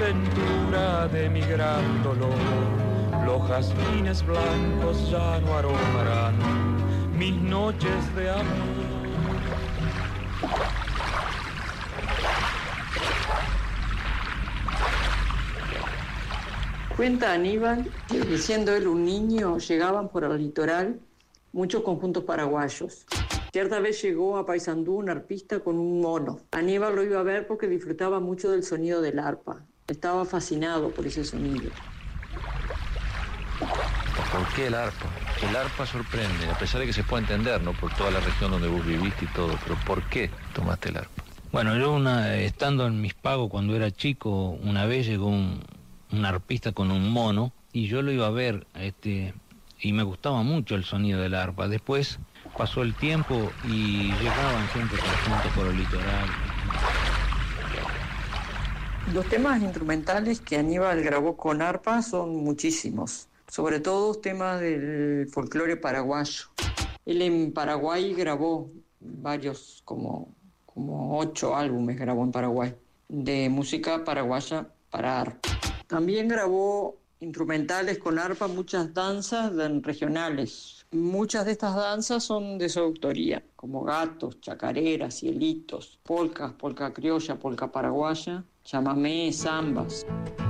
desventura de mi gran dolor. Los jazmines blancos ya no aromarán mis noches de amor. Cuenta Aníbal que siendo él un niño llegaban por el litoral muchos conjuntos paraguayos. Cierta vez llegó a Paysandú un arpista con un mono. Aníbal lo iba a ver porque disfrutaba mucho del sonido del arpa. Estaba fascinado por ese sonido. ¿Por qué el arpa? El arpa sorprende, a pesar de que se puede entender, ¿no? Por toda la región donde vos viviste y todo, pero ¿por qué tomaste el arpa? Bueno, yo estando en Mis Pagos cuando era chico, una vez llegó un arpista con un mono y yo lo iba a ver, y me gustaba mucho el sonido del arpa. Después pasó el tiempo y llegaban siempre conjuntos por el litoral. Los temas instrumentales que Aníbal grabó con arpa son muchísimos, sobre todo temas del folclore paraguayo. Él en Paraguay grabó varios, como 8 álbumes grabó en Paraguay, de música paraguaya para arpa. También grabó instrumentales con arpa muchas danzas regionales. Muchas de estas danzas son de su autoría, como gatos, chacareras, cielitos, polcas, polca criolla, polca paraguaya, chamamé, zambas.